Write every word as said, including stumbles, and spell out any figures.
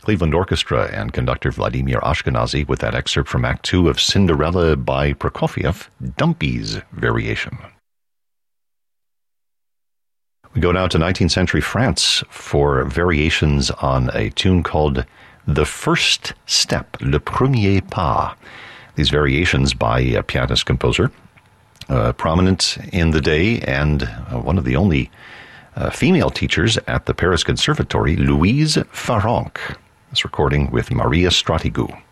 Cleveland Orchestra and conductor Vladimir Ashkenazy with that excerpt from Act Two of Cinderella by Prokofiev, Dumpy's Variation. We go now to nineteenth century France for variations on a tune called The First Step, Le Premier Pas. These variations by a pianist-composer, uh, prominent in the day, and uh, one of the only uh, female teachers at the Paris Conservatory, Louise Farrenc. This recording with Maria Stratigou.